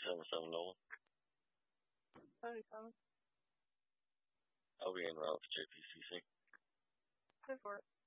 77 Nolan. 77. I'll be en route for JPCC. Go for it.